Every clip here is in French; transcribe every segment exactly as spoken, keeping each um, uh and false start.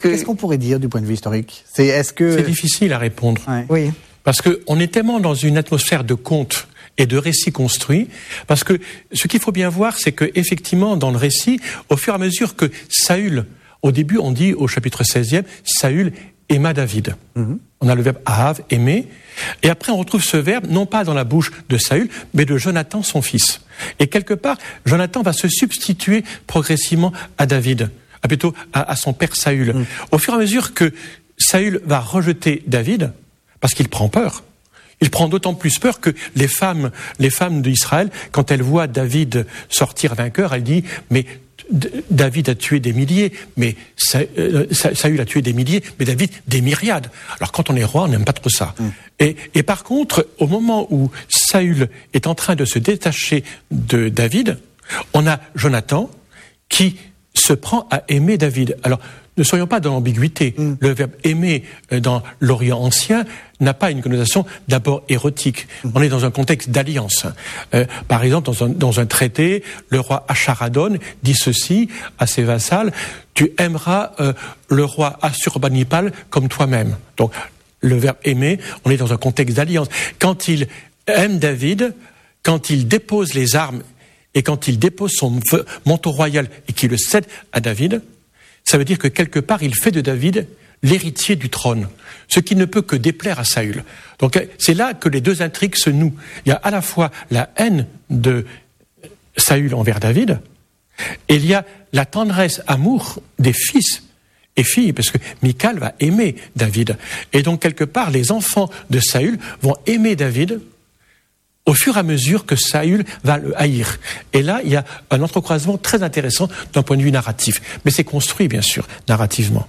que... Qu'est-ce qu'on pourrait dire du point de vue historique ? C'est, est-ce que... C'est difficile à répondre. Ouais. Oui. Parce qu'on est tellement dans une atmosphère de conte et de récits construits, parce que ce qu'il faut bien voir, c'est que effectivement, dans le récit, au fur et à mesure que Saül, au début, on dit au chapitre seizième, Saül aima David. Mm-hmm. On a le verbe ahav, aimer, et après on retrouve ce verbe, non pas dans la bouche de Saül, mais de Jonathan, son fils. Et quelque part, Jonathan va se substituer progressivement à David, à plutôt à, à son père Saül. Mm. Au fur et à mesure que Saül va rejeter David, parce qu'il prend peur, il prend d'autant plus peur que les femmes, les femmes d'Israël, quand elles voient David sortir vainqueur, elles disent « mais David a tué des milliers, mais Saül a tué des milliers, mais David des myriades. » Alors quand on est roi, on n'aime pas trop ça. Mm. Et, et par contre, au moment où Saül est en train de se détacher de David, on a Jonathan qui se prend à aimer David. Alors, ne soyons pas dans l'ambiguïté. Mm. Le verbe aimer dans l'Orient ancien n'a pas une connotation d'abord érotique. Mm. On est dans un contexte d'alliance. Euh, par exemple, dans un, dans un traité, le roi Acharadon dit ceci à ses vassals, « Tu aimeras euh, le roi Assurbanipal comme toi-même. » Donc, le verbe aimer, on est dans un contexte d'alliance. Quand il aime David, quand il dépose les armes et quand il dépose son manteau royal et qu'il le cède à David, ça veut dire que quelque part, il fait de David l'héritier du trône, ce qui ne peut que déplaire à Saül. Donc c'est là que les deux intrigues se nouent. Il y a à la fois la haine de Saül envers David, et il y a la tendresse, amour des fils et filles, parce que Michal va aimer David. Et donc quelque part, les enfants de Saül vont aimer David au fur et à mesure que Saül va le haïr. Et là, il y a un entrecroisement très intéressant d'un point de vue narratif. Mais c'est construit, bien sûr, narrativement.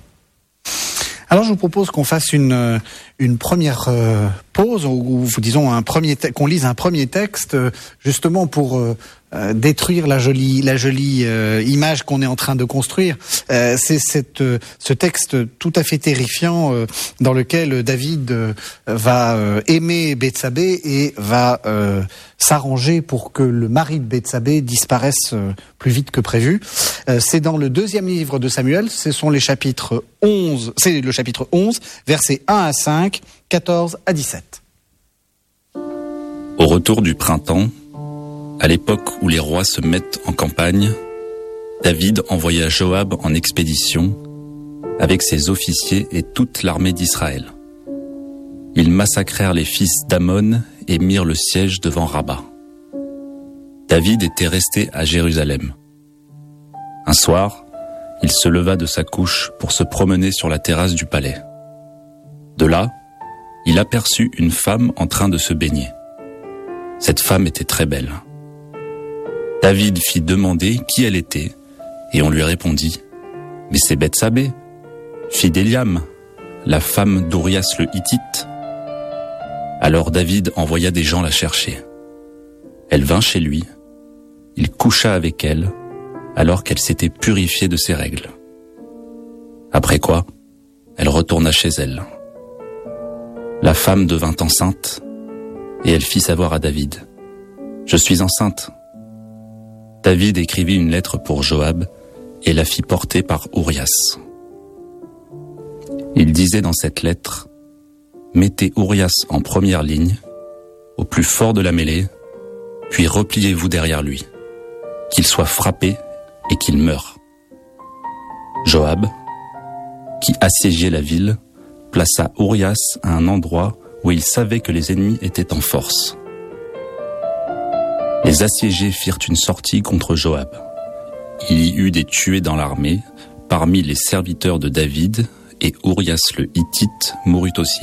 Alors, je vous propose qu'on fasse une, une première euh, pause, ou, ou disons un premier te- qu'on lise un premier texte, euh, justement pour euh, euh, détruire la jolie, la jolie euh, image qu'on est en train de construire. Euh, c'est cette, euh, ce texte tout à fait terrifiant euh, dans lequel David euh, va euh, aimer Bethsabée et va euh, s'arranger pour que le mari de Bethsabée disparaisse euh, plus vite que prévu. Euh, c'est dans le deuxième livre de Samuel, ce sont les chapitres onze, c'est le chapitre onze, versets un à cinq, quatorze à dix-sept. Au retour du printemps, à l'époque où les rois se mettent en campagne, David envoya Joab en expédition avec ses officiers et toute l'armée d'Israël. Ils massacrèrent les fils d'Ammon et mirent le siège devant Rabat. David était resté à Jérusalem. Un soir, il se leva de sa couche pour se promener sur la terrasse du palais. De là, il aperçut une femme en train de se baigner. Cette femme était très belle. David fit demander qui elle était, et on lui répondit « Mais c'est Bethsabée, fille d'Éliam, la femme d'Urias le Hittite. » Alors David envoya des gens la chercher. Elle vint chez lui, il coucha avec elle, alors qu'elle s'était purifiée de ses règles. Après quoi, elle retourna chez elle. La femme devint enceinte, et elle fit savoir à David « Je suis enceinte ». David écrivit une lettre pour Joab et la fit porter par Urias. Il disait dans cette lettre « Mettez Urias en première ligne, au plus fort de la mêlée, puis repliez-vous derrière lui, qu'il soit frappé et qu'il meure. » Joab, qui assiégeait la ville, plaça Urias à un endroit où il savait que les ennemis étaient en force. Les assiégés firent une sortie contre Joab. Il y eut des tués dans l'armée, parmi les serviteurs de David, et Urias le Hittite mourut aussi.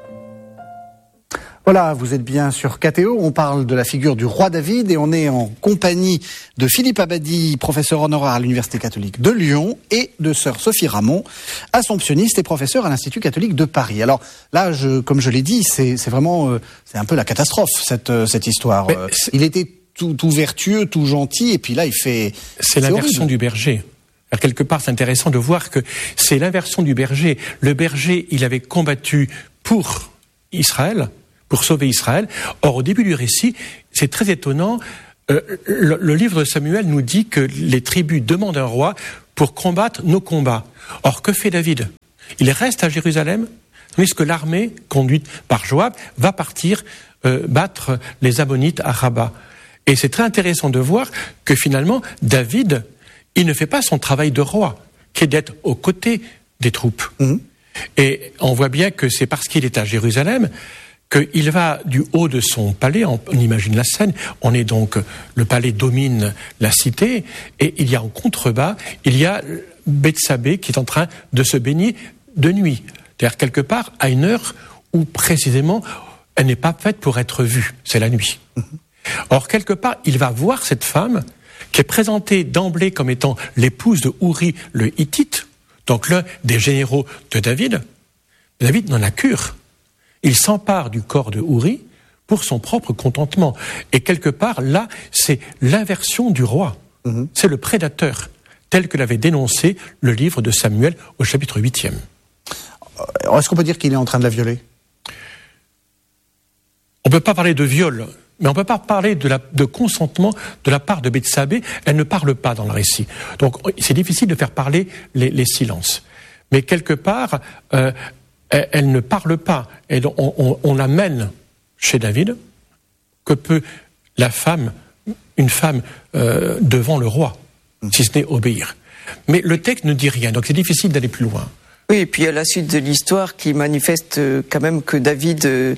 Voilà, vous êtes bien sur K T O, on parle de la figure du roi David et on est en compagnie de Philippe Abadie, professeur honoraire à l'Université catholique de Lyon, et de sœur Sophie Ramon, assomptionniste et professeure à l'Institut catholique de Paris. Alors là, je, comme je l'ai dit, c'est, c'est vraiment, euh, c'est un peu la catastrophe, cette, euh, cette histoire. Mais euh, il était tout, tout vertueux, tout gentil, et puis là, il fait... C'est l'inversion du berger. Alors, quelque part, c'est intéressant de voir que c'est l'inversion du berger. Le berger, il avait combattu pour Israël, pour sauver Israël. Or, au début du récit, c'est très étonnant, euh, le, le livre de Samuel nous dit que les tribus demandent un roi pour combattre nos combats. Or, que fait David ? Il reste à Jérusalem, tandis que l'armée, conduite par Joab, va partir euh, battre les Ammonites à Rabat. Et c'est très intéressant de voir que finalement, David, il ne fait pas son travail de roi, qui est d'être aux côtés des troupes. Mmh. Et on voit bien que c'est parce qu'il est à Jérusalem qu'il va du haut de son palais, on, on imagine la scène, on est donc, le palais domine la cité, et il y a en contrebas, il y a Bethsabée qui est en train de se baigner de nuit. C'est-à-dire quelque part à une heure où précisément elle n'est pas faite pour être vue, c'est la nuit. Mmh. Or quelque part, il va voir cette femme qui est présentée d'emblée comme étant l'épouse de Uri le Hittite, donc l'un des généraux de David. David n'en a cure. Il s'empare du corps de Uri pour son propre contentement. Et quelque part, là, c'est l'inversion du roi. Mmh. C'est le prédateur, tel que l'avait dénoncé le livre de Samuel au chapitre huitième. Est-ce qu'on peut dire qu'il est en train de la violer ? On ne peut pas parler de viol, mais on ne peut pas parler de, la, de consentement de la part de Bethsabée. Elle ne parle pas dans le récit. Donc c'est difficile de faire parler les, les silences. Mais quelque part... Euh, elle ne parle pas, et on, on, on l'amène chez David, que peut la femme, une femme euh, devant le roi, si ce n'est obéir. Mais le texte ne dit rien, donc c'est difficile d'aller plus loin. Oui, et puis à la suite de l'histoire qui manifeste quand même que David euh,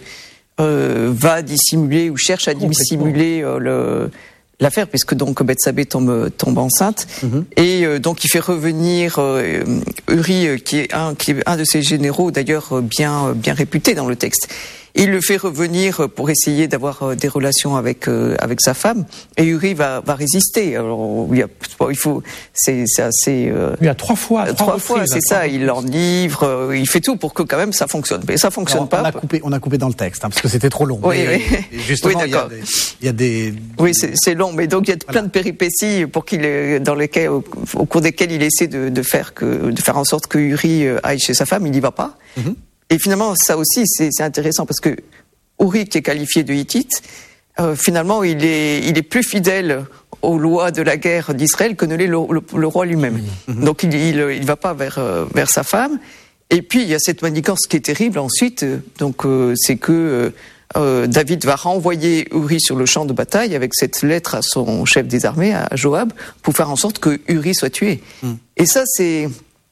euh, va dissimuler ou cherche à dissimuler euh, le... l'affaire, puisque donc Bethsabée tombe, tombe enceinte, mmh. et euh, donc il fait revenir euh, Uri, euh, qui est un, qui est un de ses généraux, d'ailleurs bien, bien réputé dans le texte. Il le fait revenir pour essayer d'avoir des relations avec euh, avec sa femme, et Uri va va résister. Alors il, y a, il faut, c'est, c'est assez. Euh, il y a trois fois, trois, trois fois, c'est ça. Il l'enivre, euh, il fait tout pour que quand même ça fonctionne. Mais ça fonctionne Alors, pas. On a coupé, on a coupé dans le texte, hein, parce que c'était trop long. Oui, et, oui. Et justement, oui, il y a des, il y a des. Oui, c'est, c'est long, mais donc il y a voilà. plein de péripéties pour qu'il, dans lesquelles, au, au cours desquelles il essaie de, de faire que, de faire en sorte que Uri aille chez sa femme. Il n'y va pas. Mm-hmm. Et finalement, ça aussi, c'est, c'est intéressant parce que Uri, qui est qualifié de Hittite, euh, finalement, il est, il est plus fidèle aux lois de la guerre d'Israël que ne l'est le, le, le roi lui-même. Mmh. Donc, il, il, il va pas vers, euh, vers sa femme. Et puis, il y a cette manigance qui est terrible ensuite. Donc, euh, c'est que euh, David va renvoyer Uri sur le champ de bataille avec cette lettre à son chef des armées, à Joab, pour faire en sorte que Uri soit tué. Mmh. Et ça, c'est...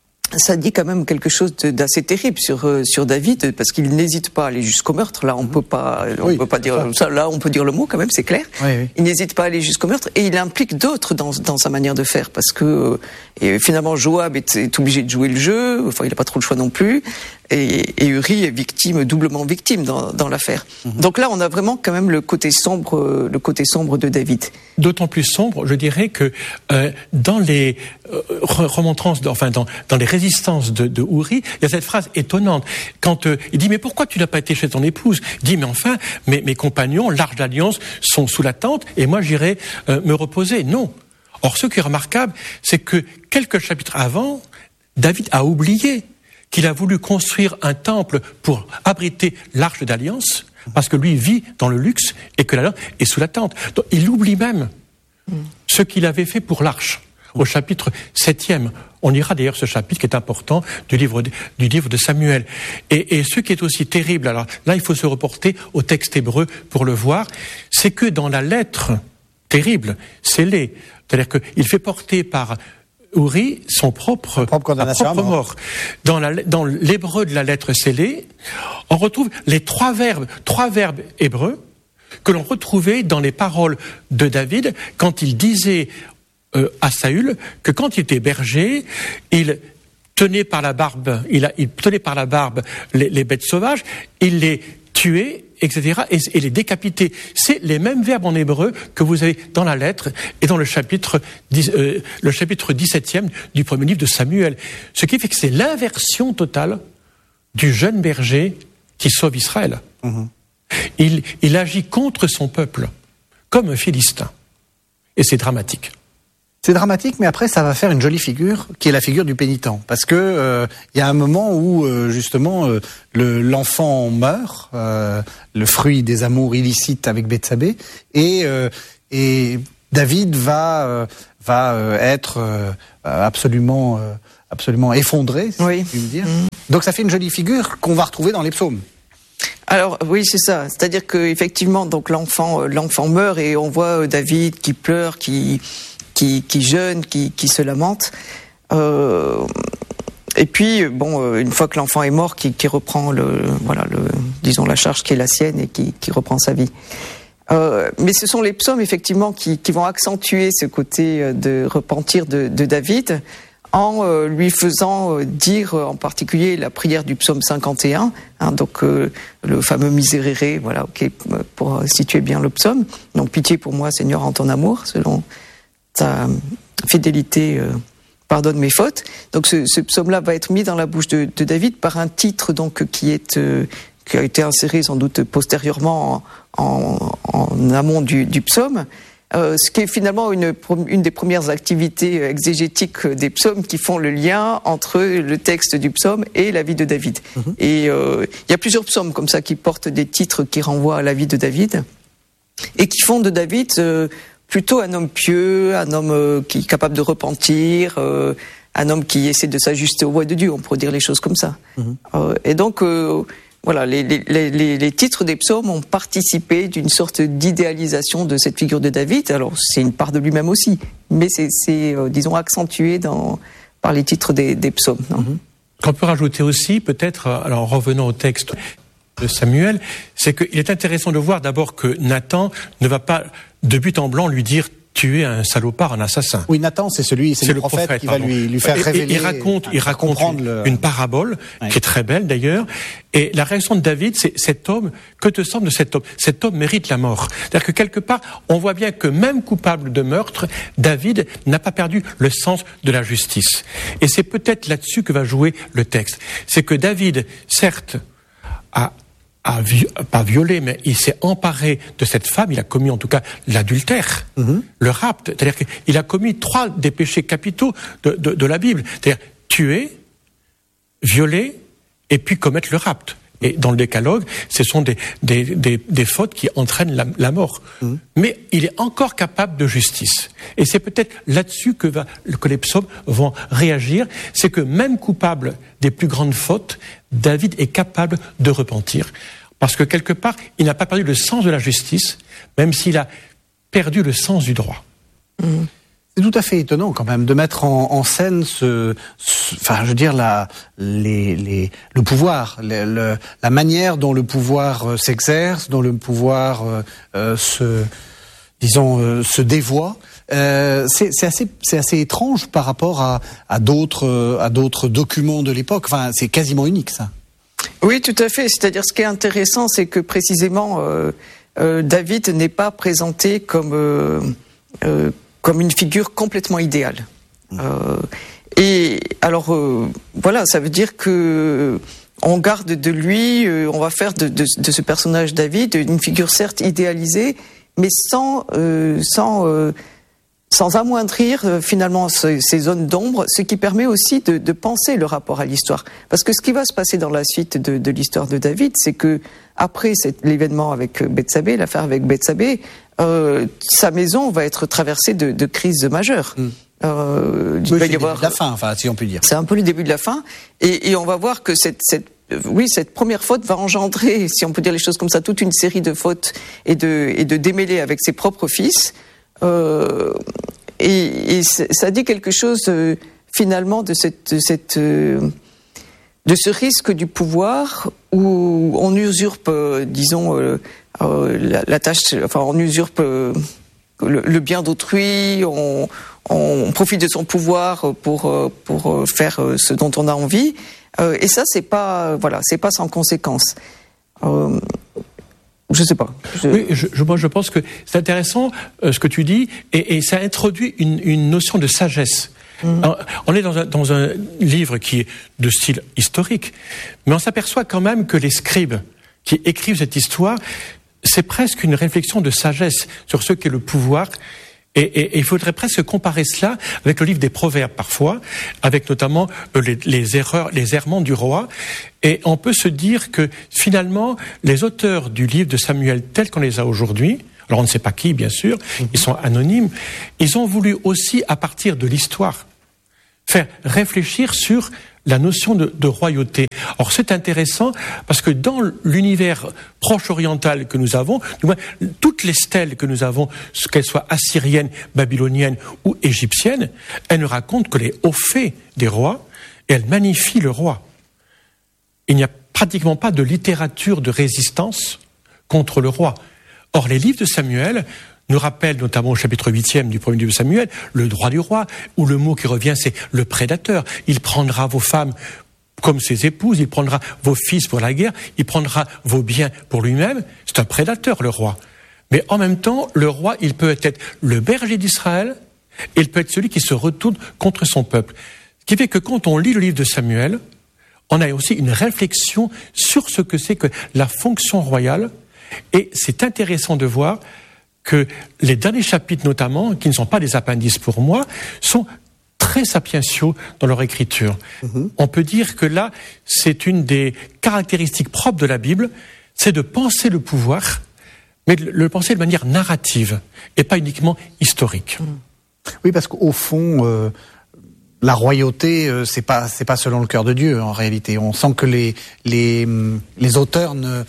Ça dit quand même quelque chose de, d'assez terrible sur euh, sur David, parce qu'il n'hésite pas à aller jusqu'au meurtre. Là, on peut pas, on oui, peut pas dire ça. ça. Là, on peut dire le mot quand même, c'est clair. Oui, oui. Il n'hésite pas à aller jusqu'au meurtre, et il implique d'autres dans dans sa manière de faire, parce que euh, et finalement Joab est, est obligé de jouer le jeu. Enfin, il n'a pas trop le choix non plus. Et, et Uri est victime, doublement victime dans, dans l'affaire. Mm-hmm. Donc là, on a vraiment quand même le côté sombre, le côté sombre de David. D'autant plus sombre, je dirais que euh, dans les euh, remontrances, enfin dans, dans les résistances de, de Uri, il y a cette phrase étonnante. Quand euh, il dit mais pourquoi tu n'as pas été chez ton épouse ? Il dit mais enfin mes, mes compagnons, l'Arche d'Alliance, sont sous la tente et moi j'irai euh, me reposer. Non. Or, ce qui est remarquable, c'est que quelques chapitres avant, David a oublié qu'il a voulu construire un temple pour abriter l'Arche d'Alliance, parce que lui vit dans le luxe et que l'Alliance est sous la tente. Donc, il oublie même mm. ce qu'il avait fait pour l'Arche, au chapitre septième. On lira d'ailleurs ce chapitre qui est important du livre de, du livre de Samuel. Et, et ce qui est aussi terrible, alors là il faut se reporter au texte hébreu pour le voir, c'est que dans la lettre terrible, scellée, c'est-à-dire qu'il fait porter par Uri, son propre, propre, propre mort. Dans, la, dans l'hébreu de la lettre scellée, on retrouve les trois verbes, trois verbes hébreux que l'on retrouvait dans les paroles de David quand il disait euh, à Saül que quand il était berger, il tenait par la barbe, il, a, il tenait par la barbe les, les bêtes sauvages, il les tuait, et cetera, et, et les décapiter. C'est les mêmes verbes en hébreu que vous avez dans la lettre et dans le chapitre, euh, le chapitre dix-septième du premier livre de Samuel. Ce qui fait que c'est l'inversion totale du jeune berger qui sauve Israël. Mmh. Il, il agit contre son peuple, comme un Philistin. Et c'est dramatique. C'est dramatique, mais après ça va faire une jolie figure, qui est la figure du pénitent, parce que euh, y a un moment où euh, justement euh, le, l'enfant meurt, euh, le fruit des amours illicites avec Bethsabée, et euh, et David va euh, va euh, être euh, absolument euh, absolument effondré, si oui. je puis me dire. Mmh. Donc ça fait une jolie figure qu'on va retrouver dans les psaumes. Alors oui, c'est ça. C'est-à-dire que effectivement, donc l'enfant, l'enfant meurt et on voit David qui pleure, qui qui, qui jeûne, qui, qui se lamente. Euh, et puis bon, une fois que l'enfant est mort, qui, qui reprend le voilà le disons la charge qui est la sienne et qui, qui reprend sa vie. Euh, mais ce sont les psaumes effectivement qui, qui vont accentuer ce côté de repentir de, de David, en euh, lui faisant euh, dire euh, en particulier la prière du psaume cinquante et un, hein, donc euh, le fameux Miserere, voilà, okay, pour situer bien le psaume. Donc pitié pour moi, Seigneur, en ton amour, selon ta fidélité, euh, pardonne mes fautes. Donc ce, ce psaume-là va être mis dans la bouche de, de David par un titre donc qui est euh, qui a été inséré sans doute postérieurement en, en, en amont du, du psaume. Euh, ce qui est finalement une, une des premières activités exégétiques des psaumes qui font le lien entre le texte du psaume et la vie de David. Mmh. Et il euh, y a plusieurs psaumes comme ça qui portent des titres qui renvoient à la vie de David et qui font de David euh, plutôt un homme pieux, un homme euh, qui est capable de repentir, euh, un homme qui essaie de s'ajuster aux voies de Dieu, on pourrait dire les choses comme ça. Mmh. Euh, et donc... Euh, Voilà, les, les, les, les titres des psaumes ont participé d'une sorte d'idéalisation de cette figure de David. Alors, c'est une part de lui-même aussi, mais c'est, c'est euh, disons, accentué dans, par les titres des, des psaumes. Non mm-hmm. Qu'on peut rajouter aussi, peut-être, alors en revenant au texte de Samuel, c'est qu'il est intéressant de voir d'abord que Nathan ne va pas, de but en blanc, lui dire tu es un salopard, un assassin. Oui, Nathan, c'est celui, c'est, c'est le, le prophète, prophète qui pardon. va lui, lui faire et, révéler. Et il raconte, il raconte une, le... une parabole ouais. qui est très belle d'ailleurs. Et la réaction de David, c'est cet homme. Que te semble de cet homme ? Cet homme mérite la mort. C'est-à-dire que quelque part, on voit bien que même coupable de meurtre, David n'a pas perdu le sens de la justice. Et c'est peut-être là-dessus que va jouer le texte. C'est que David, certes, a a vi- pas violé, mais il s'est emparé de cette femme, il a commis en tout cas l'adultère, mmh. le rapt, c'est-à-dire qu'il a commis trois des péchés capitaux de, de, de la Bible, c'est-à-dire tuer, violer et puis commettre le rapt. Et dans le décalogue, ce sont des, des, des, des fautes qui entraînent la, la mort. Mmh. Mais il est encore capable de justice. Et c'est peut-être là-dessus que, va, que les psaumes vont réagir. C'est que même coupable des plus grandes fautes, David est capable de repentir. Parce que quelque part, il n'a pas perdu le sens de la justice, même s'il a perdu le sens du droit. Mmh. C'est tout à fait étonnant quand même de mettre en, en scène ce, ce, enfin, je veux dire la, les, les, le pouvoir, le, le, la manière dont le pouvoir euh, s'exerce, dont le pouvoir euh, euh, se, disons, euh, se dévoie. Euh, c'est, c'est assez, c'est assez étrange par rapport à, à d'autres, euh, à d'autres documents de l'époque. Enfin, c'est quasiment unique ça. Oui, tout à fait. C'est-à-dire, ce qui est intéressant, c'est que précisément euh, euh, David n'est pas présenté comme euh, euh, comme une figure complètement idéale. Euh, et alors, euh, voilà, ça veut dire que on garde de lui, euh, on va faire de, de, de ce personnage David une figure certes idéalisée, mais sans euh, sans euh, sans amoindrir euh, finalement ce, ces zones d'ombre, ce qui permet aussi de, de penser le rapport à l'histoire. Parce que ce qui va se passer dans la suite de, de l'histoire de David, c'est que après cet, l'événement avec Bethsabée, l'affaire avec Bethsabée, euh, sa maison va être traversée de, de crises majeures. Mmh. Euh, oui, c'est le début avoir, de la fin, enfin, si on peut dire. C'est un peu le début de la fin, et, et on va voir que cette, cette oui, cette première faute va engendrer, si on peut dire les choses comme ça, toute une série de fautes et de, et de démêlés avec ses propres fils. Euh, et, et ça dit quelque chose euh, finalement de cette, de cette, euh, de ce risque du pouvoir où on usurpe, euh, disons, euh, euh, la, la tâche, enfin, on usurpe euh, le, le bien d'autrui, on, on profite de son pouvoir pour pour faire ce dont on a envie. Euh, et ça, c'est pas, voilà, c'est pas sans conséquence. Euh, Je sais pas. Je... Oui, je, je, moi je pense que c'est intéressant euh, ce que tu dis, et, et ça introduit une, une notion de sagesse. Mmh. Alors, on est dans un, dans un livre qui est de style historique, mais on s'aperçoit quand même que les scribes qui écrivent cette histoire, c'est presque une réflexion de sagesse sur ce qu'est le pouvoir. Et, et, et il faudrait presque comparer cela avec le livre des Proverbes parfois, avec notamment les, les erreurs, les errements du roi. Et on peut se dire que finalement, les auteurs du livre de Samuel tels qu'on les a aujourd'hui, alors on ne sait pas qui bien sûr, mm-hmm. ils sont anonymes, ils ont voulu aussi à partir de l'histoire faire réfléchir sur la notion de, de royauté. Or, c'est intéressant parce que dans l'univers proche oriental que nous avons, du moins, toutes les stèles que nous avons, qu'elles soient assyriennes, babyloniennes ou égyptiennes, elles ne racontent que les hauts faits des rois et elles magnifient le roi. Il n'y a pratiquement pas de littérature de résistance contre le roi. Or, les livres de Samuel nous rappellent, notamment au chapitre huitième du premier livre de Samuel, le droit du roi, où le mot qui revient, c'est le prédateur. Il prendra vos femmes comme ses épouses, il prendra vos fils pour la guerre, il prendra vos biens pour lui-même. C'est un prédateur, le roi. Mais en même temps, le roi, il peut être le berger d'Israël, et il peut être celui qui se retourne contre son peuple. Ce qui fait que quand on lit le livre de Samuel, on a aussi une réflexion sur ce que c'est que la fonction royale, et c'est intéressant de voir que les derniers chapitres notamment, qui ne sont pas des appendices pour moi, sont très sapientiaux dans leur écriture. Mmh. On peut dire que là, c'est une des caractéristiques propres de la Bible, c'est de penser le pouvoir, mais de le penser de manière narrative, et pas uniquement historique. Mmh. Oui, parce qu'au fond, euh, la royauté, euh, c'est pas, c'est pas selon le cœur de Dieu, en réalité. On sent que les, les, les auteurs ne...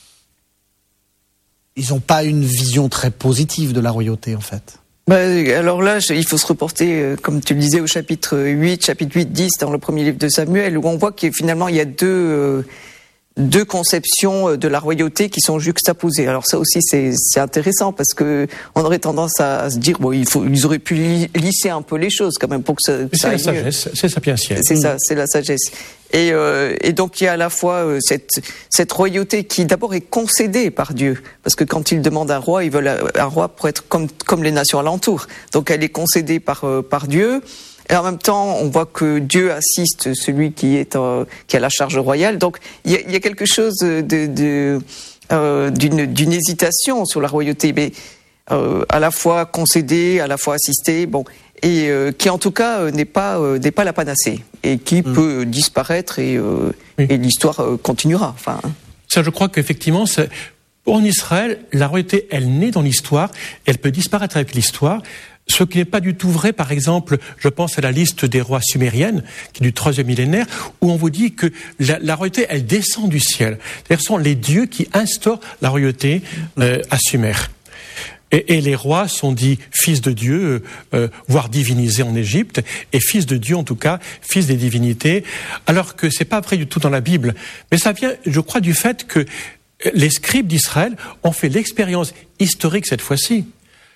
Ils n'ont pas une vision très positive de la royauté, en fait. Bah, alors là, il faut se reporter, euh, comme tu le disais, au chapitre huit, chapitre huit, dix, dans le premier livre de Samuel, où on voit que finalement, il y a deux, euh, deux conceptions de la royauté qui sont juxtaposées. Alors ça aussi, c'est, c'est intéressant, parce que on aurait tendance à, à se dire, bon, il faut, ils auraient pu lisser un peu les choses, quand même, pour que ça, c'est ça la sagesse, c'est sapientiel. C'est ça, c'est la sagesse. Et, euh, et donc il y a à la fois euh, cette, cette royauté qui d'abord est concédée par Dieu, parce que quand il demande un roi, ils veulent un roi pour être comme, comme les nations alentours. Donc elle est concédée par, euh, par Dieu, et en même temps on voit que Dieu assiste celui qui est euh, qui a la charge royale. Donc il y a, il y a quelque chose de, de, euh, d'une, d'une hésitation sur la royauté, mais euh, à la fois concédée, à la fois assistée. Bon. Et euh, qui en tout cas euh, n'est pas euh, n'est pas la panacée et qui mmh. peut disparaître et, euh, oui. et l'histoire euh, continuera. Enfin. Ça, je crois qu'effectivement, c'est, en Israël, la royauté, elle naît dans l'histoire, elle peut disparaître avec l'histoire. Ce qui n'est pas du tout vrai, par exemple, je pense à la liste des rois sumériennes, qui est du troisième millénaire, où on vous dit que la, la royauté, elle descend du ciel. C'est-à-dire, ce sont les dieux qui instaurent la royauté euh, à Sumer. Et, et les rois sont dits fils de Dieu, euh, voire divinisés en Égypte, et fils de Dieu en tout cas, fils des divinités, alors que c'est pas vrai du tout dans la Bible. Mais ça vient, je crois, du fait que les scribes d'Israël ont fait l'expérience historique cette fois-ci,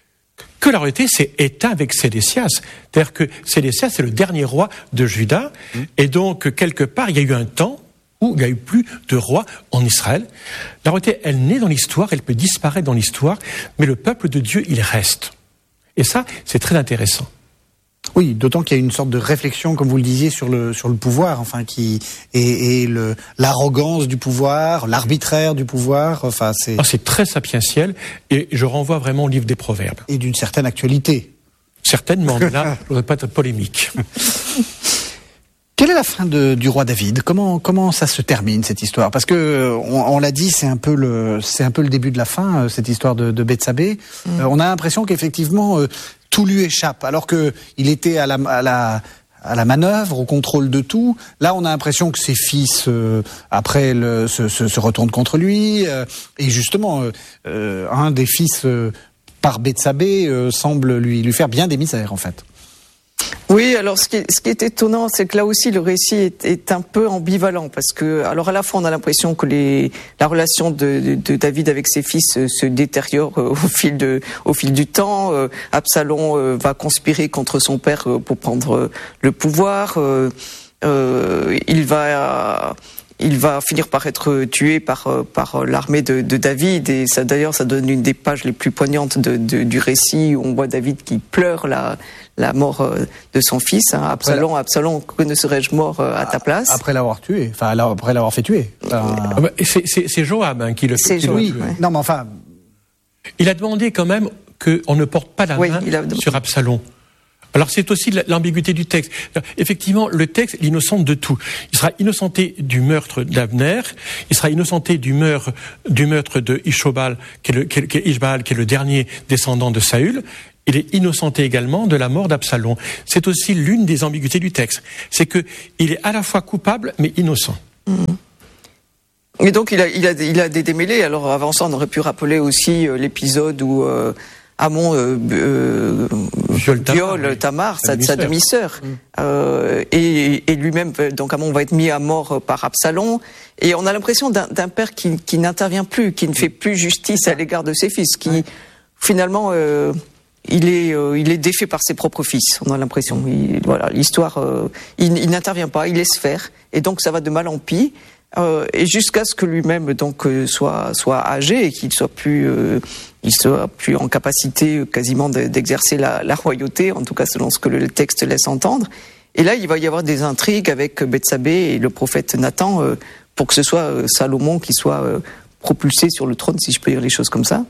que la royauté s'est éteinte avec Sédécias. C'est-à-dire que Sédécias, c'est le dernier roi de Juda, mmh. et donc quelque part, il y a eu un temps où il n'y a eu plus de roi en Israël. La royauté, elle naît dans l'histoire, elle peut disparaître dans l'histoire, mais le peuple de Dieu, il reste. Et ça, c'est très intéressant. Oui, d'autant qu'il y a une sorte de réflexion, comme vous le disiez, sur le sur le pouvoir, enfin, qui et, et le l'arrogance du pouvoir, l'arbitraire du pouvoir, enfin, c'est. Ah, c'est très sapientiel, et je renvoie vraiment au livre des Proverbes. Et d'une certaine actualité. Certainement, mais là, je ne voudrais pas être polémique. Quelle est la fin de, du roi David ? Comment comment ça se termine cette histoire ? Parce que on, on l'a dit, c'est un peu le c'est un peu le début de la fin, cette histoire de, de Bethsabée. Mmh. Euh, on a l'impression qu'effectivement euh, tout lui échappe, alors que il était à la à la à la manœuvre, au contrôle de tout. Là, on a l'impression que ses fils euh, après le, se, se se retournent contre lui, euh, et justement euh, euh, un des fils euh, par Bethsabée euh, semble lui lui faire bien des misères en fait. Oui, alors ce qui est, ce qui est étonnant, c'est que là aussi le récit est, est un peu ambivalent, parce que alors à la fois on a l'impression que les, la relation de, de, de David avec ses fils se, se détériore au fil de, au fil du temps. Euh, Absalom euh, va conspirer contre son père euh, pour prendre euh, le pouvoir. Euh, euh, il va Il va finir par être tué par par l'armée de, de David, et ça d'ailleurs ça donne une des pages les plus poignantes de, de, du récit, où on voit David qui pleure la la mort de son fils. Hein. Absalom, la... Absalom, que ne serais-je mort à ta place ? Après l'avoir tué, enfin après l'avoir fait tuer. Enfin... C'est, c'est, c'est Joab hein, qui le fait. C'est Joab, oui. Ouais. Non mais enfin, il a demandé quand même qu'on ne porte pas la oui, main a... sur Absalom. Alors c'est aussi l'ambiguïté du texte. Effectivement, le texte l'innocente de tout. Il sera innocenté du meurtre d'Abner, il sera innocenté du meurtre, du meurtre de Ishobal, qui est, le, qui, est, qui, est Ishbal, qui est le dernier descendant de Saül. Il est innocenté également de la mort d'Absalom. C'est aussi l'une des ambiguïtés du texte. C'est que il est à la fois coupable mais innocent. Mmh. Et donc il a, il a, il a des démêlés. Alors avant ça, on aurait pu rappeler aussi euh, l'épisode où euh, Amon euh, euh, viole Tamar, viole Tamar sa, sa demi-sœur, mmh. euh, et, et lui-même, donc Amon va être mis à mort par Absalom. Et on a l'impression d'un, d'un père qui, qui n'intervient plus, qui ne fait plus justice à l'égard de ses fils, qui finalement euh, il est, euh, il est défait par ses propres fils. On a l'impression. Il, voilà, l'histoire, euh, il, il n'intervient pas, il laisse faire, et donc ça va de mal en pis. Euh, et jusqu'à ce que lui-même donc euh, soit soit âgé et qu'il soit plus euh, il soit plus en capacité euh, quasiment de, d'exercer la, la royauté, en tout cas selon ce que le texte laisse entendre. Et là, il va y avoir des intrigues avec Bethsabée et le prophète Nathan euh, pour que ce soit euh, Salomon qui soit euh, propulsé sur le trône, si je peux dire les choses comme ça.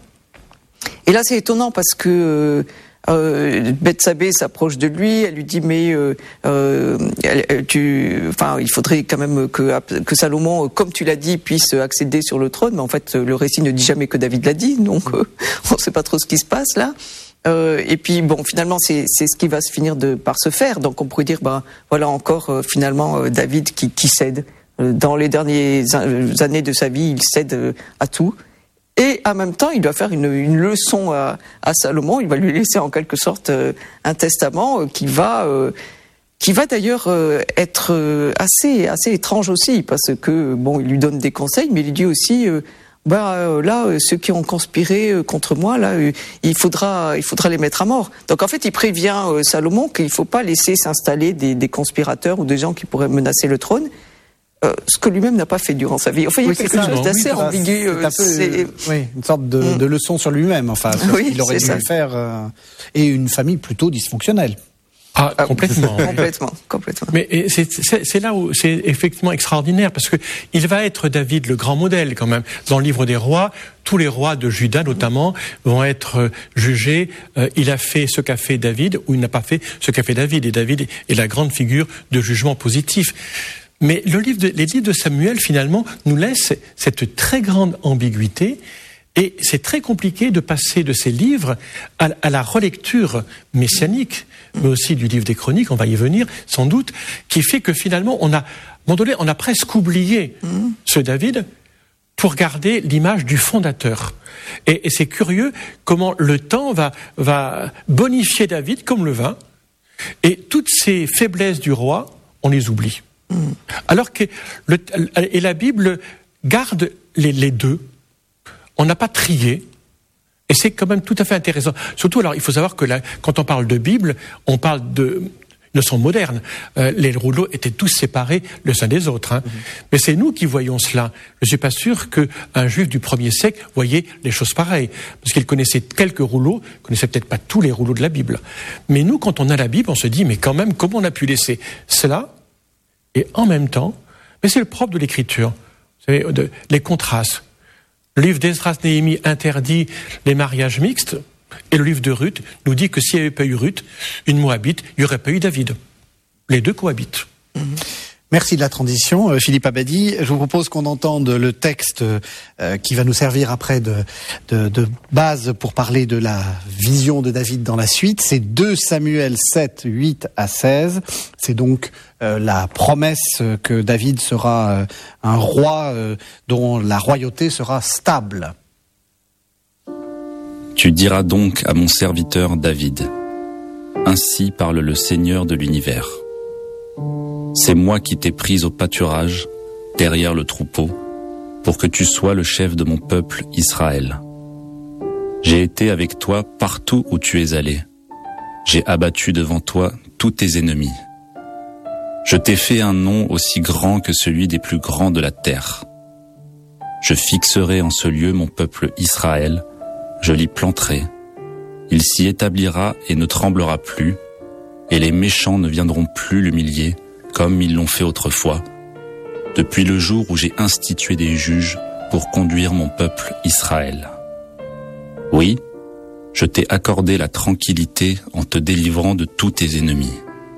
Et là, c'est étonnant parce que euh, Euh, Bethsabée s'approche de lui, elle lui dit mais euh, euh, tu, enfin il faudrait quand même que que Salomon, comme tu l'as dit, puisse accéder sur le trône. Mais en fait, le récit ne dit jamais que David l'a dit, donc euh, on ne sait pas trop ce qui se passe là. Euh, et puis bon, finalement, c'est c'est ce qui va se finir de par se faire. Donc on pourrait dire, ben voilà encore euh, finalement euh, David qui qui cède. Euh, dans les dernières années de sa vie, il cède euh, à tout. Et en même temps, il doit faire une, une leçon à, à Salomon. Il va lui laisser en quelque sorte euh, un testament euh, qui va, euh, qui va d'ailleurs euh, être euh, assez, assez étrange aussi, parce que bon, il lui donne des conseils, mais il lui dit aussi, euh, bah euh, là, euh, ceux qui ont conspiré euh, contre moi, là, euh, il faudra, il faudra les mettre à mort. Donc en fait, il prévient euh, Salomon qu'il faut pas laisser s'installer des, des conspirateurs ou des gens qui pourraient menacer le trône. Euh, ce que lui-même n'a pas fait durant sa vie. Enfin, il y a oui, quelque chose d'assez oui, ambigu. C'est, c'est... Oui, une sorte de, mm. de leçon sur lui-même, enfin, sur oui, ce qu'il aurait dû ça. faire. Euh, et une famille plutôt dysfonctionnelle. Ah, complètement. complètement, complètement. Mais c'est, c'est, c'est là où c'est effectivement extraordinaire, parce que il va être David le grand modèle quand même. Dans le livre des rois, tous les rois de Juda notamment vont être jugés. Euh, il a fait ce qu'a fait David, ou il n'a pas fait ce qu'a fait David. Et David est la grande figure de jugement positif. Mais le livre de, les livres de Samuel, finalement, nous laissent cette très grande ambiguïté, et c'est très compliqué de passer de ces livres à, à la relecture messianique, mais aussi du livre des Chroniques, on va y venir sans doute, qui fait que finalement, on a, à un moment donné, on a presque oublié mmh. ce David pour garder l'image du fondateur. Et, et c'est curieux comment le temps va, va bonifier David comme le vin, et toutes ces faiblesses du roi, on les oublie. Alors que le, et la Bible garde les, les deux. On n'a pas trié, et c'est quand même tout à fait intéressant. Surtout, alors, il faut savoir que là, quand on parle de Bible, on parle de notion moderne. Euh, les rouleaux étaient tous séparés les uns des autres. Hein. Mm-hmm. Mais c'est nous qui voyons cela. Je ne suis pas sûr qu'un juif du premier siècle voyait les choses pareilles, parce qu'il connaissait quelques rouleaux, il connaissait peut-être pas tous les rouleaux de la Bible. Mais nous, quand on a la Bible, on se dit, mais quand même, comment on a pu laisser cela? Et en même temps, mais c'est le propre de l'écriture, vous savez, de, les contrastes. Le livre d'Esdras Néhémie interdit les mariages mixtes, et le livre de Ruth nous dit que s'il n'y avait pas eu Ruth, une Moabite, il n'y aurait pas eu David. Les deux cohabitent. Mmh. Merci de la transition, euh, Philippe Abadi. Je vous propose qu'on entende le texte euh, qui va nous servir après de, de, de base pour parler de la vision de David dans la suite. C'est deux Samuel sept, huit à seize. C'est donc euh, la promesse que David sera euh, un roi euh, dont la royauté sera stable. Tu diras donc à mon serviteur David, ainsi parle le Seigneur de l'univers. C'est moi qui t'ai pris au pâturage, derrière le troupeau, pour que tu sois le chef de mon peuple Israël. J'ai été avec toi partout où tu es allé. J'ai abattu devant toi tous tes ennemis. Je t'ai fait un nom aussi grand que celui des plus grands de la terre. Je fixerai en ce lieu mon peuple Israël, je l'y planterai. Il s'y établira et ne tremblera plus, et les méchants ne viendront plus l'humilier, comme ils l'ont fait autrefois, depuis le jour où j'ai institué des juges pour conduire mon peuple Israël. Oui, Je t'ai accordé la tranquillité en te délivrant de tous tes ennemis.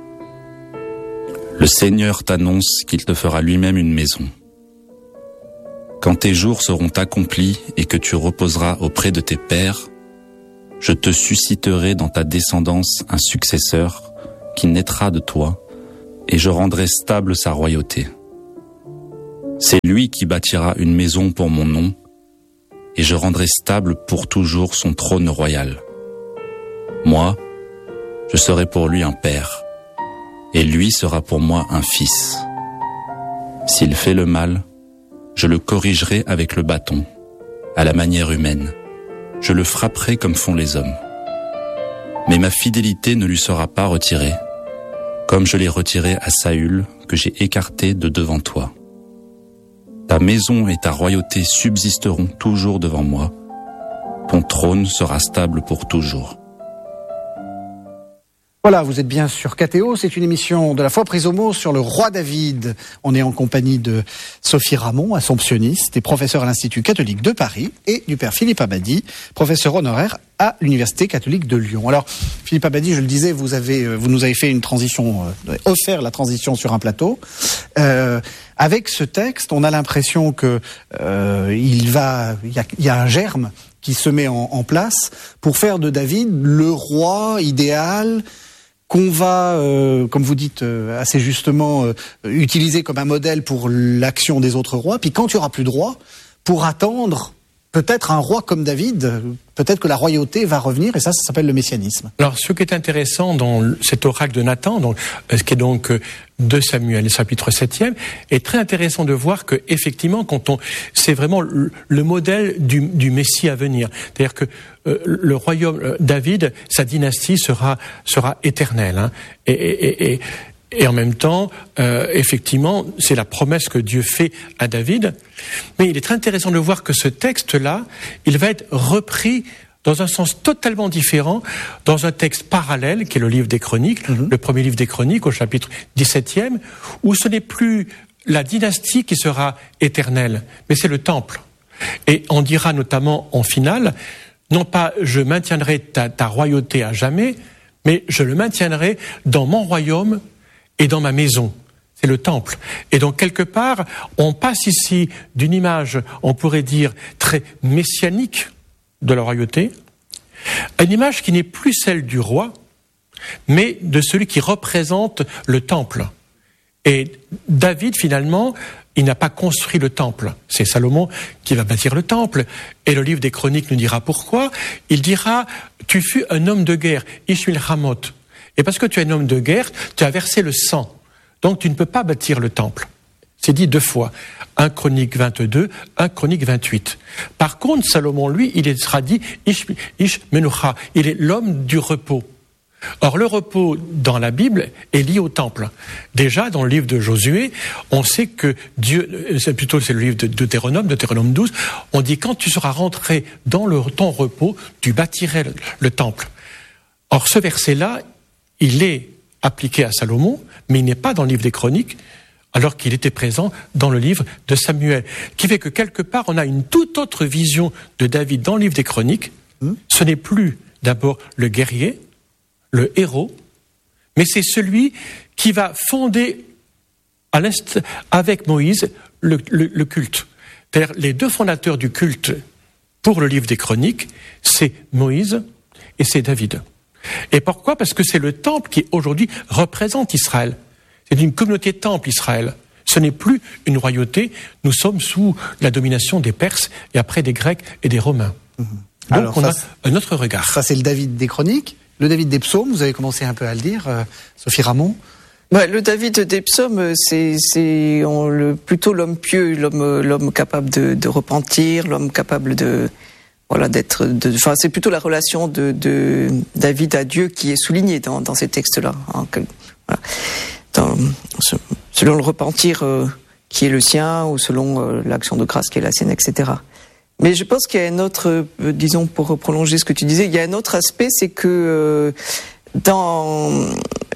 Le Seigneur t'annonce qu'il te fera lui-même une maison. Quand tes jours seront accomplis et que tu reposeras auprès de tes pères, je te susciterai dans ta descendance un successeur qui naîtra de toi, et je rendrai stable sa royauté. C'est lui qui bâtira une maison pour mon nom, et je rendrai stable pour toujours son trône royal. Moi, je serai pour lui un père, et lui sera pour moi un fils. S'il fait le mal, je le corrigerai avec le bâton, à la manière humaine. Je le frapperai comme font les hommes. Mais ma fidélité ne lui sera pas retirée, comme je l'ai retirée à Saül, que j'ai écarté de devant toi. Ta maison et ta royauté subsisteront toujours devant moi. Ton trône sera stable pour toujours. Voilà, vous êtes bien sur K T O, c'est une émission de la foi prise au mot sur le roi David. On est en compagnie de Sophie Ramon, assomptionniste et professeure à l'Institut catholique de Paris, et du père Philippe Abadie, professeur honoraire à l'Université catholique de Lyon. Alors, Philippe Abadie, je le disais, vous avez, vous nous avez fait une transition, euh, offert la transition sur un plateau. Euh, avec ce texte, on a l'impression que euh, il va, il y a, il y a un germe qui se met en, en place pour faire de David le roi idéal, qu'on va, euh, comme vous dites euh, assez justement, euh, utiliser comme un modèle pour l'action des autres rois. Puis quand il n'y aura plus de roi, pour attendre peut-être un roi comme David, peut-être que la royauté va revenir, et ça, ça s'appelle le messianisme. Alors, ce qui est intéressant dans cet oracle de Nathan, donc, ce qui est donc deux Samuel, chapitre septième, est très intéressant de voir que, effectivement, quand on, c'est vraiment le, le modèle du, du Messie à venir. C'est-à-dire que euh, le royaume euh, David, sa dynastie sera sera éternelle, hein, et, et, et, et en même temps, euh, effectivement, c'est la promesse que Dieu fait à David. Mais il est très intéressant de voir que ce texte-là, il va être repris dans un sens totalement différent, dans un texte parallèle, qui est le livre des Chroniques, mmh. le premier livre des Chroniques, au chapitre dix-septième, où ce n'est plus la dynastie qui sera éternelle, mais c'est le temple. Et on dira notamment en finale, non pas « je maintiendrai ta, ta royauté à jamais », mais « je le maintiendrai dans mon royaume et dans ma maison ». C'est le temple. Et donc, quelque part, on passe ici d'une image, on pourrait dire, très messianique de la royauté, à une image qui n'est plus celle du roi, mais de celui qui représente le temple. Et David, finalement, il n'a pas construit le temple. C'est Salomon qui va bâtir le temple. Et le livre des Chroniques nous dira pourquoi. Il dira, tu fus un homme de guerre, Ishmael Ramoth. Et parce que tu es un homme de guerre, tu as versé le sang. Donc tu ne peux pas bâtir le temple. C'est dit deux fois. un Chronique vingt-deux, un Chronique vingt-huit. Par contre, Salomon, lui, il sera dit Ish, Ish Menucha. Il est l'homme du repos. Or, le repos dans la Bible est lié au temple. Déjà, dans le livre de Josué, on sait que Dieu, c'est plutôt c'est le livre de Deutéronome, Deutéronome douze, on dit quand tu seras rentré dans le, ton repos, tu bâtirais le, le temple. Or, ce verset-là, il est appliqué à Salomon, mais il n'est pas dans le livre des Chroniques, alors qu'il était présent dans le livre de Samuel. Qui fait que quelque part, on a une toute autre vision de David dans le livre des Chroniques. Mmh. Ce n'est plus d'abord le guerrier, le héros, mais c'est celui qui va fonder à l'est, avec Moïse, le, le, le culte. C'est-à-dire, les deux fondateurs du culte pour le livre des Chroniques, c'est Moïse et c'est David. Et pourquoi ? Parce que c'est le temple qui aujourd'hui représente Israël. C'est une communauté temple Israël. Ce n'est plus une royauté. Nous sommes sous la domination des Perses et après des Grecs et des Romains. Mmh. Donc Alors, on ça, a un autre regard. Ça, c'est le David des Chroniques. Le David des Psaumes, vous avez commencé un peu à le dire, euh, Sophie Ramon. Ouais, le David des Psaumes, c'est, c'est on, le, plutôt l'homme pieux, l'homme, l'homme capable de, de repentir, l'homme capable de, voilà, d'être, de, enfin, c'est plutôt la relation de, de David à Dieu qui est soulignée dans, dans ces textes-là. Hein, que, voilà. Dans, selon le repentir euh, qui est le sien ou selon euh, l'action de grâce qui est la sienne, et cetera. Mais je pense qu'il y a un autre, euh, disons pour prolonger ce que tu disais, il y a un autre aspect, c'est que euh, dans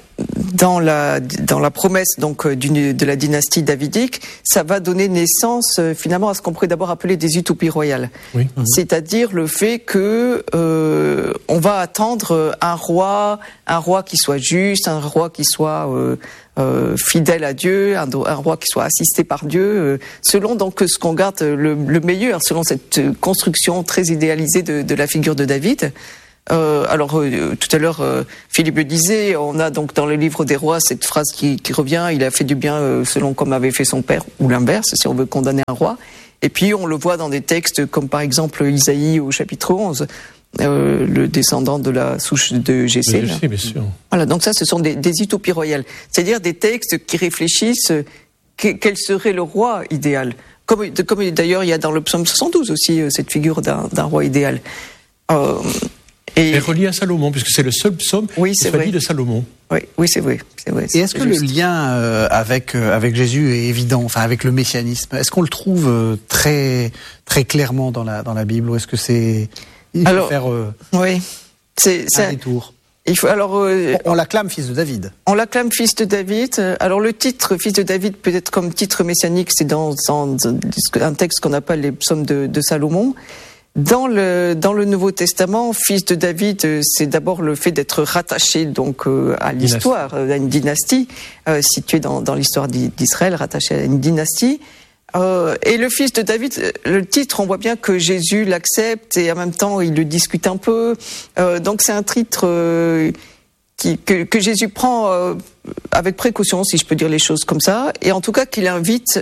dans la dans la promesse donc d'une de la dynastie davidique, ça va donner naissance euh, finalement à ce qu'on pourrait d'abord appeler des utopies royales. Oui. Mmh. C'est-à-dire le fait que euh, on va attendre un roi, un roi qui soit juste, un roi qui soit euh, euh, fidèle à Dieu, un, un roi qui soit assisté par Dieu, euh, selon donc ce qu'on garde le, le meilleur, selon cette construction très idéalisée de, de la figure de David. Euh, alors euh, tout à l'heure euh, Philippe le disait, on a donc dans le livre des rois cette phrase qui, qui revient, il a fait du bien euh, selon comme avait fait son père, ou l'inverse si on veut condamner un roi. Et puis on le voit dans des textes comme par exemple Isaïe au chapitre onze, euh, le descendant de la souche de Jessé. De Jessé, bien sûr. Voilà, donc ça ce sont des, des utopies royales, c'est-à-dire des textes qui réfléchissent que, quel serait le roi idéal. Comme, comme d'ailleurs il y a dans le psaume soixante-douze aussi euh, cette figure d'un, d'un roi idéal. Euh, Et, et relié à Salomon, puisque c'est le seul psaume oui, qui soit dit de Salomon. Oui, oui, c'est vrai. C'est vrai c'est et est-ce que juste. le lien euh, avec euh, avec Jésus est évident, enfin avec le messianisme? Est-ce qu'on le trouve euh, très très clairement dans la dans la Bible, ou est-ce que c'est il faut alors, faire euh, oui, c'est, un c'est détour? Il faut alors. Euh, on, on l'acclame fils de David. On l'acclame fils de David. Alors le titre fils de David peut-être comme titre messianique, c'est dans, dans un texte qu'on appelle les psaumes de, de Salomon. Dans le dans le Nouveau Testament, fils de David, c'est d'abord le fait d'être rattaché donc euh, à l'histoire, dynastie. à une dynastie euh, située dans dans l'histoire d'Israël, rattaché à une dynastie. Euh, et le fils de David, le titre, on voit bien que Jésus l'accepte et en même temps il le discute un peu. Euh, donc c'est un titre euh, qui, que, que Jésus prend euh, avec précaution, si je peux dire les choses comme ça, et en tout cas qu'il invite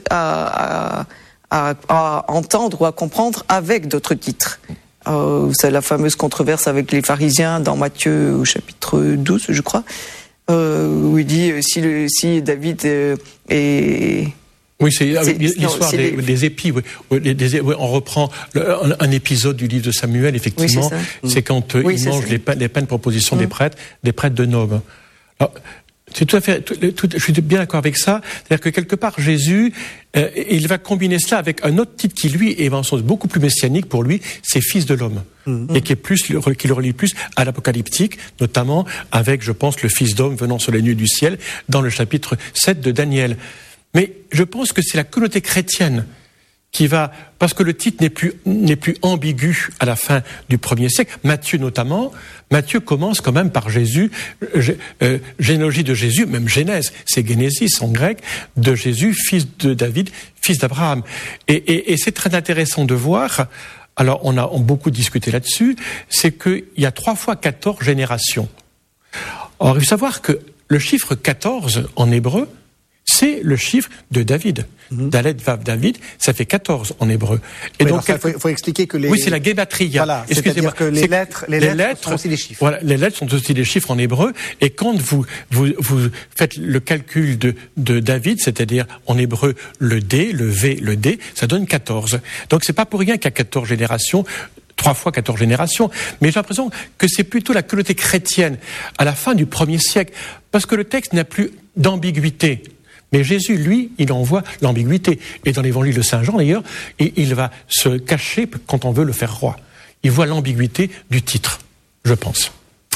à, à À, à entendre ou à comprendre avec d'autres titres. Euh, c'est la fameuse controverse avec les pharisiens dans Matthieu au chapitre douze, je crois, euh, où il dit si, le, si David euh, est... Oui, c'est, c'est l'histoire non, des, les... des épis. Oui. Des, des, oui, on reprend le, un, un épisode du livre de Samuel, effectivement. Oui, c'est, c'est quand euh, oui, ils mangent les pains, les pains de proposition mmh. des prêtres, des prêtres de Nob. Alors, c'est tout à fait, tout, tout, je suis bien d'accord avec ça. C'est-à-dire que quelque part, Jésus, euh, il va combiner cela avec un autre titre qui, lui, est en sens beaucoup plus messianique pour lui, c'est Fils de l'homme. Mmh. Et qui est plus, qui le relie plus à l'apocalyptique, notamment avec, je pense, le Fils d'homme venant sur les nuées du ciel, dans le chapitre sept de Daniel. Mais je pense que c'est la communauté chrétienne qui va, parce que le titre n'est plus, n'est plus ambigu à la fin du premier siècle, Matthieu notamment, Matthieu commence quand même par Jésus, euh, généalogie de Jésus, même Genèse, c'est Genesis en grec, de Jésus, fils de David, fils d'Abraham. Et, et, et c'est très intéressant de voir, alors on a on a beaucoup discuté là-dessus, c'est qu'il y a trois fois quatorze générations. Or, il faut savoir que le chiffre quatorze en hébreu, c'est le chiffre de David. Mmh. Dalet Vav David, ça fait quatorze en hébreu. Et oui, donc, il faut, faut expliquer que les... Oui, c'est la Gematria. Voilà, c'est-à-dire que les lettres, les, les lettres, lettres sont aussi des chiffres. Voilà, les lettres sont aussi des chiffres en hébreu. Et quand vous, vous, vous faites le calcul de, de David, c'est-à-dire en hébreu le D, le V, le D, ça donne quatorze. Donc c'est pas pour rien qu'il y a quatorze générations. Trois fois quatorze générations, mais j'ai l'impression que c'est plutôt la communauté chrétienne à la fin du premier siècle, parce que le texte n'a plus d'ambiguïté. Mais Jésus, lui, il envoie l'ambiguïté. Et dans l'évangile de Saint Jean, d'ailleurs, il va se cacher quand on veut le faire roi. Il voit l'ambiguïté du titre, je pense.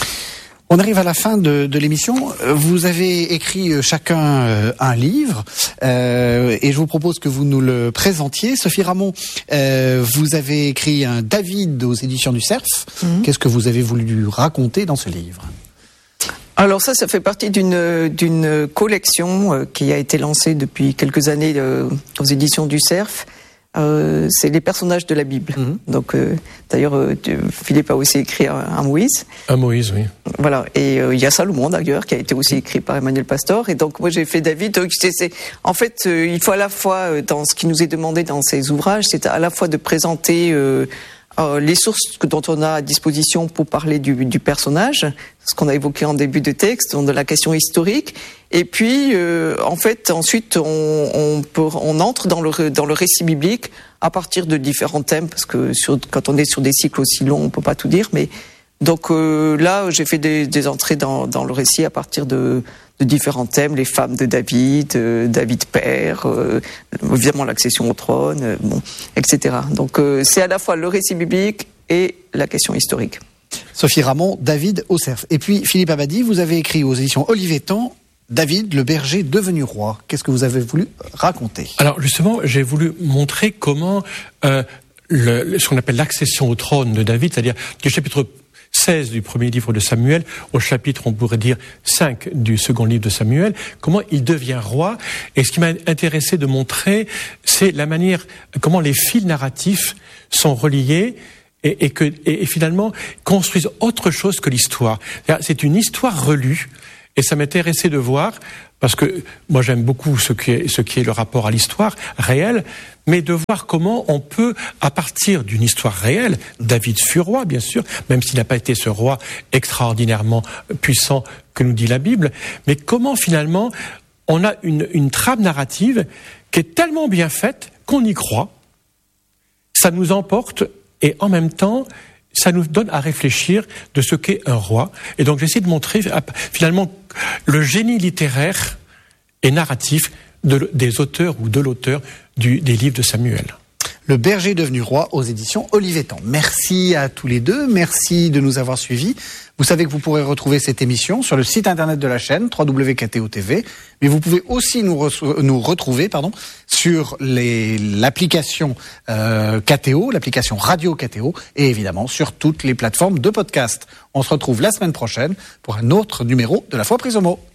On arrive à la fin de, de l'émission. Vous avez écrit chacun un livre euh, et je vous propose que vous nous le présentiez. Sophie Ramon, euh, vous avez écrit un David aux éditions du Cerf. Mmh. Qu'est-ce que vous avez voulu raconter dans ce livre ? Alors ça, ça fait partie d'une d'une collection euh, qui a été lancée depuis quelques années euh, aux éditions du Cerf. Euh, c'est les personnages de la Bible. Mmh. Donc, euh, d'ailleurs, euh, Philippe a aussi écrit un, un Moïse. Un Moïse, oui. Voilà. Et euh, il y a Salomon d'ailleurs qui a été aussi écrit par Emmanuel Pastor. Et donc moi j'ai fait David. Donc, c'est, c'est, en fait, euh, il faut à la fois euh, dans ce qui nous est demandé dans ces ouvrages, c'est à la fois de présenter euh, Euh, les sources dont on a à disposition pour parler du, du personnage, ce qu'on a évoqué en début de texte, de la question historique, et puis euh, en fait ensuite on, on, peut, on entre dans le, dans le récit biblique à partir de différents thèmes, parce que sur, quand on est sur des cycles aussi longs, on peut pas tout dire, mais donc euh, là j'ai fait des, des entrées dans, dans le récit à partir de de différents thèmes, les femmes de David, euh, David père, euh, évidemment l'accession au trône, euh, bon, et cetera. Donc euh, c'est à la fois le récit biblique et la question historique. Sophie Ramon, David au Cerf. Et puis Philippe Abadie, vous avez écrit aux éditions Olivetan David, le berger devenu roi. Qu'est-ce que vous avez voulu raconter? Alors justement, j'ai voulu montrer comment euh, le, ce qu'on appelle l'accession au trône de David, c'est-à-dire du chapitre seize du premier livre de Samuel au chapitre, on pourrait dire, cinq du second livre de Samuel, comment il devient roi. Et ce qui m'a intéressé de montrer, c'est la manière, comment les fils narratifs sont reliés et, et que et, et finalement construisent autre chose que l'histoire. C'est une histoire relue. Et ça m'intéressait de voir, parce que moi j'aime beaucoup ce qui est, ce qui est le rapport à l'histoire réelle, mais de voir comment on peut, à partir d'une histoire réelle, David fut roi, bien sûr, même s'il n'a pas été ce roi extraordinairement puissant que nous dit la Bible, mais comment finalement on a une, une trame narrative qui est tellement bien faite qu'on y croit, ça nous emporte, et en même temps, ça nous donne à réfléchir de ce qu'est un roi. Et donc j'essaie de montrer finalement le génie littéraire et narratif de, des auteurs ou de l'auteur du, des livres de Samuel. Le berger devenu roi aux éditions Olivetan. Merci à tous les deux, merci de nous avoir suivis. Vous savez que vous pourrez retrouver cette émission sur le site internet de la chaîne w w w point k t o point t v, mais vous pouvez aussi nous, re- nous retrouver pardon, sur les, l'application euh, K T O, l'application Radio K T O, et évidemment sur toutes les plateformes de podcast. On se retrouve la semaine prochaine pour un autre numéro de La Foi prise au mot.